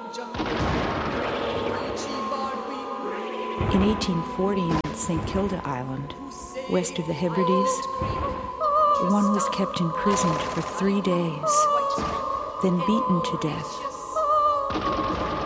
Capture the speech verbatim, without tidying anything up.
In eighteen forty, on Saint Kilda Island, west of the Hebrides, one was kept imprisoned for three days, then beaten to death.